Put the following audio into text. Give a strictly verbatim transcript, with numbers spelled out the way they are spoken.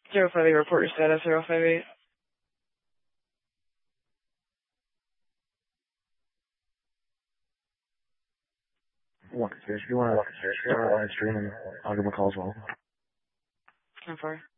Zero five eight, report your status, zero five eight. Look, if you want to live stream, and I'll give him a call as well. ten four.